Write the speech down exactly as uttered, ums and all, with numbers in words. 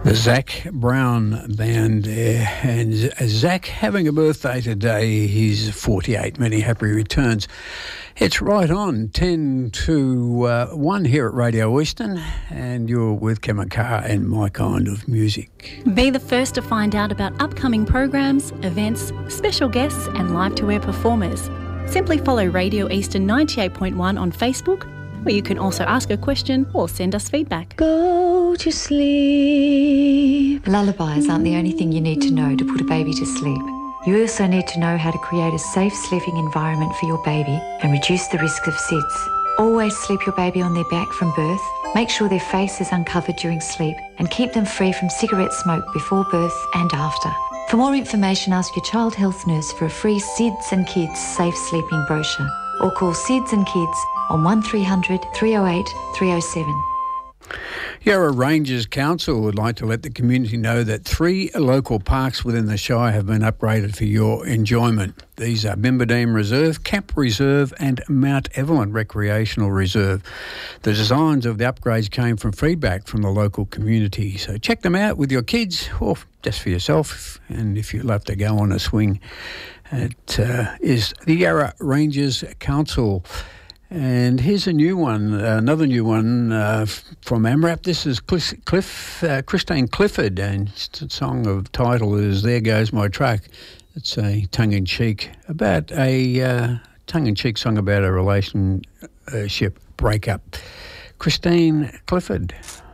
The Zac Brown Band, uh, and Zac having a birthday today. He's forty-eight. Many happy returns. It's right on ten to uh, one here at Radio Eastern, and you're with Kevin Carr and My Kind of Music. Be the first to find out about upcoming programs, events, special guests and live-to-air performers. Simply follow Radio Eastern ninety-eight point one on Facebook, where you can also ask a question or send us feedback. Go to sleep. Lullabies aren't the only thing you need to know to put a baby to sleep. You also need to know how to create a safe sleeping environment for your baby and reduce the risk of S I D S. Always sleep your baby on their back from birth, make sure their face is uncovered during sleep, and keep them free from cigarette smoke before birth and after. For more information, ask your child health nurse for a free S I D S and Kids Safe Sleeping brochure, or call S I D S and Kids on one three hundred, three oh eight, three oh seven. Yarra Ranges Council would like to let the community know that three local parks within the Shire have been upgraded for your enjoyment. These are Bimbadeen Reserve, Camp Reserve and Mount Evelyn Recreational Reserve. The designs of the upgrades came from feedback from the local community, so check them out with your kids or just for yourself. And if you'd love to go on a swing, it uh, is the Yarra Ranges Council. And here's a new one, uh, another new one uh, from AMRAP. This is Cliff, Cliff uh, Christine Clifford, and the song of title is There Goes My Truck. It's a tongue-in-cheek about a uh, tongue-in-cheek song about a relationship breakup. Christine Clifford.